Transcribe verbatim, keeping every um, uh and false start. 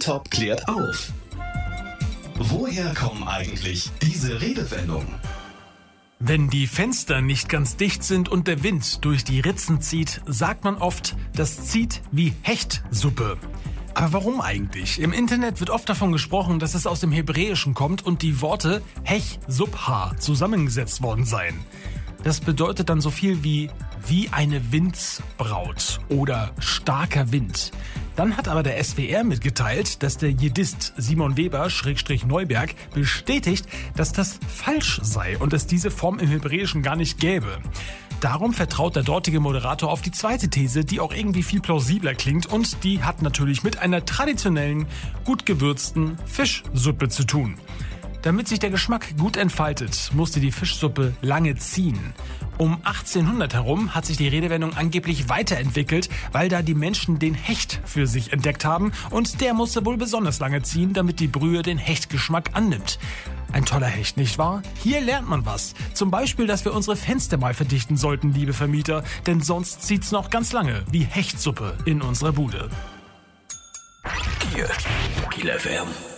Top klärt auf. Woher kommen eigentlich diese Redewendungen? Wenn die Fenster nicht ganz dicht sind und der Wind durch die Ritzen zieht, sagt man oft, das zieht wie Hechtsuppe. Aber warum eigentlich? Im Internet wird oft davon gesprochen, dass es aus dem Hebräischen kommt und die Worte Hech, Subha zusammengesetzt worden seien. Das bedeutet dann so viel wie wie eine Windsbraut oder starker Wind. Dann hat aber der S W R mitgeteilt, dass der Jiddist Simon Weber Schrägstrich Neuberg bestätigt, dass das falsch sei und es diese Form im Hebräischen gar nicht gäbe. Darum vertraut der dortige Moderator auf die zweite These, die auch irgendwie viel plausibler klingt und die hat natürlich mit einer traditionellen, gut gewürzten Fischsuppe zu tun. Damit sich der Geschmack gut entfaltet, musste die Fischsuppe lange ziehen. Um achtzehnhundert herum hat sich die Redewendung angeblich weiterentwickelt, weil da die Menschen den Hecht für sich entdeckt haben und der musste wohl besonders lange ziehen, damit die Brühe den Hechtgeschmack annimmt. Ein toller Hecht, nicht wahr? Hier lernt man was. Zum Beispiel, dass wir unsere Fenster mal verdichten sollten, liebe Vermieter, denn sonst zieht's noch ganz lange wie Hechtsuppe in unserer Bude. Kiel, Kiel F M.